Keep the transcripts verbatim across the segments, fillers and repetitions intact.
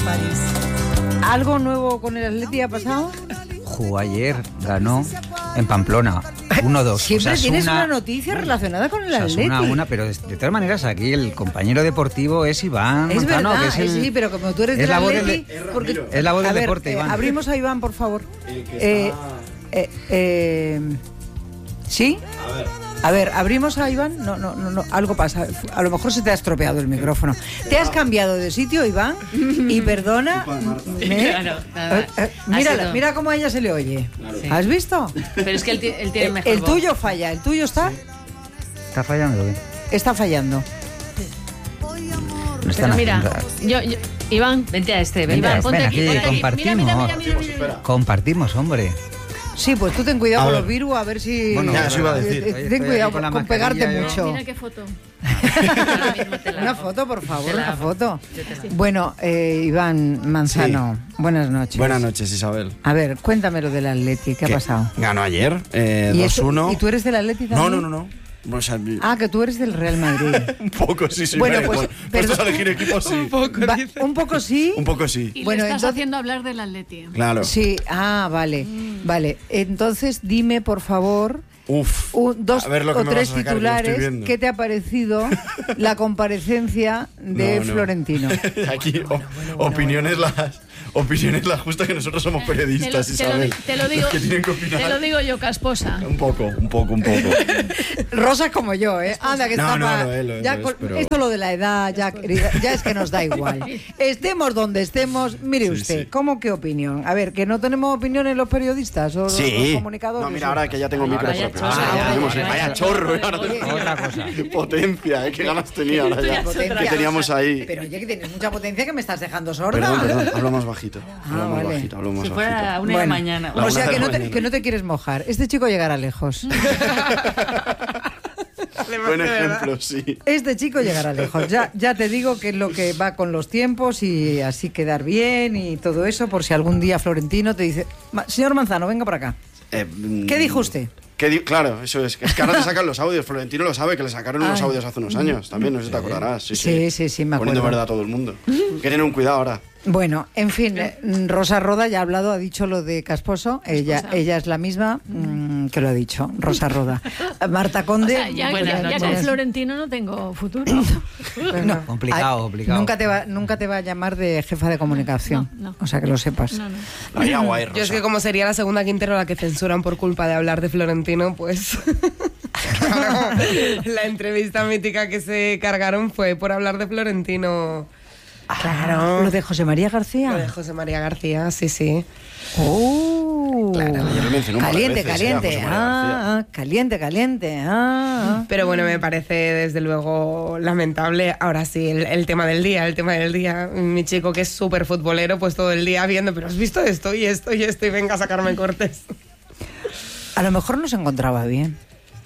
París. ¿Algo nuevo con el Atleti ha pasado? Jugó ayer, ganó en Pamplona, uno dos. Siempre Osasuna, tienes una noticia relacionada con el Atleti. Una, una, pero de, de todas maneras aquí el compañero deportivo es Iván Es Manzano, verdad, que es el, sí, pero como tú eres es del la voz Atleti... del, porque, es la voz del a ver, deporte, eh, Iván. Abrimos a Iván, por favor. El que Eh, está... eh, eh, ¿Sí? A ver. A ver, abrimos a Iván. No, no, no, no, algo pasa. A lo mejor se te ha estropeado el micrófono. ¿Te has cambiado de sitio, Iván? Y perdona. ¿eh? Claro, nada. Eh, eh, mírala, mira cómo a ella se le oye. Claro. Sí. ¿Has visto? Pero es que él, ti- él tiene El, mejor el voz. tuyo falla. ¿El tuyo está? Está fallando, ¿eh? Está fallando. No están Pero mira, haciendo- yo, yo, Iván, vente a este, Venga, Iván, ponte ven aquí, aquí, ponte aquí. compartimos. Mira, mira, mira, mira, mira. Compartimos, hombre. Sí, pues tú ten cuidado A con ver. los virus, a ver si... Bueno, Ya, eso iba a decir. Eh, Oye, Ten estoy cuidado aquí con la con pegarte mascarilla, yo- mucho. Mira qué foto. Ahora mismo te la Una hago. foto, por favor, Te la una hago. foto. Yo te la hago. Bueno, eh, Iván Manzano, buenas noches. Buenas noches, Isabel. A ver, cuéntame lo del Atleti, ¿qué ha ¿Qué? pasado? Ganó ayer, eh, ¿Y, dos eso- uno. ¿Y tú eres del Atleti también? No, no, no, no. O sea, Ah, que tú eres del Real Madrid. un poco sí, sí. Bueno, me- pues, bueno, perdón. puestos a elegir equipo, sí. Un poco, Va- un poco sí. un poco sí. Y Bueno, le estás entonces- haciendo hablar del Atleti. Claro. Sí, ah, vale, vale. Entonces dime, por favor, Uf. un- dos A ver lo que o me vas tres a sacar, que lo estoy titulares. viendo. ¿Qué te ha parecido la comparecencia de No, no. Florentino? Aquí o- opiniones las opiniones las justas, que nosotros somos periodistas, te, lo, te, lo, Isabel. di- te lo digo, Los que tienen que opinar. te lo digo yo, casposa. Un poco, un poco, un poco. Rosa como yo, ¿eh? Anda, que No, está no, pa- lo es, lo es, ya lo es, con- pero- Esto lo de la edad, ya, querida, ya es que nos da igual. Estemos donde estemos, mire Sí, usted, sí. ¿cómo qué opinión? A ver, ¿que no tenemos opiniones los periodistas o los- los Sí. comunicadores? No, mira, ahora que ya tengo micro vaya propio. chorro, Ah, vaya, tenemos- vaya, vaya vaya chorro. chorro. ahora tengo- Otra cosa. Potencia, ¿eh? Qué ganas tenía ahora ya. Potencia. Que teníamos ahí. Pero oye, que tienes mucha potencia que me estás dejando sorda. Perdón, perdón, hablo más bajito. Ah, Hablo más vale. bajito, hablo más Si bajito. fuera una de Bueno, mañana. La o una sea de que la no, te, mañana. que no te quieres mojar. Este chico llegará lejos. Buen ejemplo, sí. Este chico llegará lejos. Ya, ya te digo que es lo que va con los tiempos y así quedar bien y todo eso, por si algún día Florentino te dice, "Ma- señor Manzano, venga para acá. Eh, mm, ¿Qué dijo usted? ¿Qué di- claro, eso es. Es que ahora te sacan los audios. Florentino lo sabe, que le sacaron unos Ay. audios hace unos años también, no sé si te acordarás. Sí, Sí, sí, sí, me Poniendo acuerdo. verdad a todo el mundo. Que tienen un cuidado ahora. Bueno, en fin, eh, Rosa Roda ya ha hablado, ha dicho lo de Casposo. Ella, Casposa. ella es la misma mm, que lo ha dicho, Rosa Roda. Marta O Conde. sea, ya, buenas ya- ya noches. con Florentino no tengo futuro. Bueno, Complicado, ay, complicado. Nunca te, va, nunca te va a llamar de jefa de comunicación. No, no. O sea, que lo sepas. No, no. La haría guay, Yo es Rosa. que como sería la segunda Quintero la que censuran por culpa de hablar de Florentino, pues claro, la entrevista mítica que se cargaron fue por hablar de Florentino. Claro. Lo de José María García. Lo de José María García, sí, sí. Oh, Claro. Yo lo mencioné un par de caliente, veces, ¿eh? a caliente, José María García. ah, ah, caliente, caliente, ah, ah. Pero bueno, me parece desde luego lamentable. Ahora sí, el, el tema del día, el tema del día. Mi chico que es súper futbolero, pues todo el día viendo, pero has visto esto y esto y esto y venga a sacarme cortes. A lo mejor no se encontraba bien.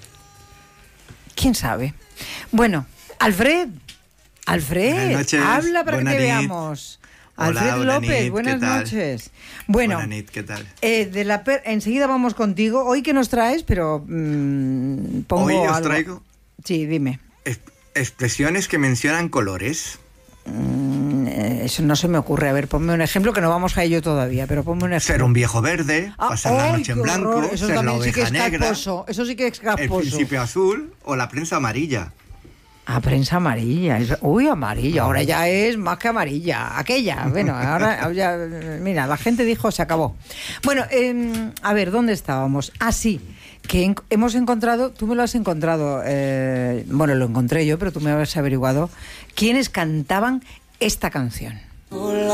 ¿Quién sabe? Bueno, Alfred, Alfred, Buenas noches, habla para buena que te nit. veamos. Hola, Alfred buena López, nit, buenas ¿qué tal? noches. Bueno, Buena nit, ¿qué tal? eh, de la per- enseguida vamos contigo. Hoy que nos traes, pero mm, pongo Hoy os algo. traigo Sí, dime. ex- expresiones que mencionan colores. Mm, eh, eso no se me ocurre. A ver, ponme un ejemplo, que no vamos a ello todavía, pero ponme un ejemplo. Ser un viejo verde, Ah, pasar la ¡ay, noche en qué blanco, horror! Eso ser la también sí que oveja es negra, casposo. Eso sí que es el casposo. principio azul o la prensa amarilla. Ah, prensa amarilla. es- Uy, amarilla. Ahora ya es más que amarilla. Aquella. Bueno, ahora ya, mira, la gente dijo, se acabó. Bueno, eh, a ver, ¿dónde estábamos? Ah, sí, que en- hemos encontrado, tú me lo has encontrado, eh, bueno, lo encontré yo, pero tú me has averiguado, quiénes cantaban esta canción.